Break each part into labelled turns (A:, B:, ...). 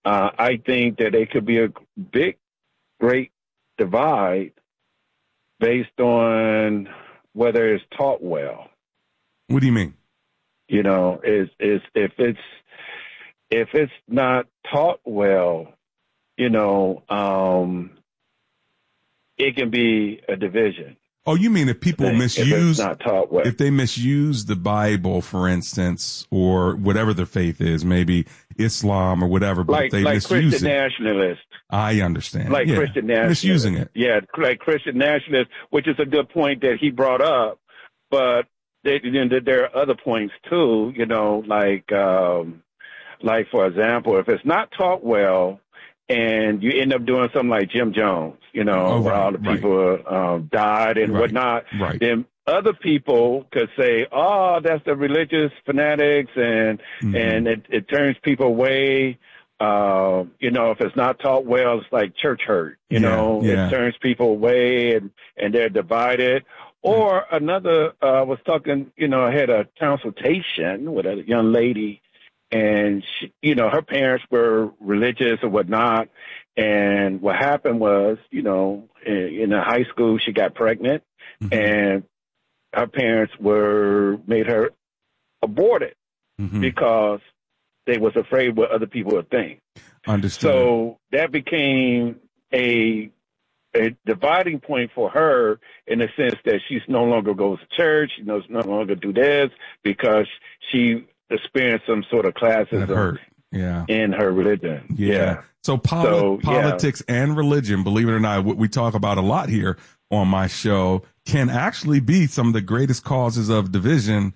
A: I think that it could be a great divide based on whether it's taught well.
B: What do you mean?
A: You know, is if it's not taught well, you know, it can be a division.
B: Oh, you mean if people misuse,
A: if it's not taught well.
B: If they misuse the Bible, for instance, or whatever their faith is, maybe Islam or whatever, but they misuse
A: Christian
B: it.
A: nationalists.
B: I understand.
A: Like Christian nationalists.
B: Misusing it.
A: Yeah, like Christian nationalists, which is a good point that he brought up. But there are other points too, you know, like for example, if it's not taught well, and you end up doing something like Jim Jones, you know, where all the people died and whatnot, then other people could say, oh, that's the religious fanatics, and it turns people away. You know, if it's not taught well, it's like church hurt, you know, it turns people away and they're divided. Or another, was talking, you know, I had a consultation with a young lady, and she, you know, her parents were religious or whatnot. And what happened was, you know, in high school, she got pregnant, and her parents made her abort it because they was afraid what other people would think.
B: Understood.
A: So that became a dividing point for her in the sense that she's no longer goes to church. She no longer do this because she experienced some sort of classism in her religion. Yeah.
B: So politics and religion, believe it or not, what we talk about a lot here on my show, can actually be some of the greatest causes of division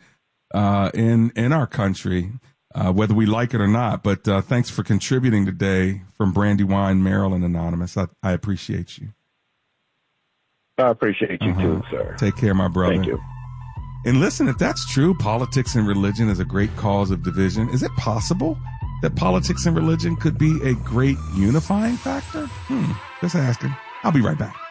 B: in our country, whether we like it or not. But thanks for contributing today from Brandywine, Maryland, Anonymous. I appreciate you.
A: I appreciate you too, sir.
B: Take care, my brother.
A: Thank you.
B: And listen, if that's true, politics and religion is a great cause of division. Is it possible that politics and religion could be a great unifying factor? Just asking. I'll be right back.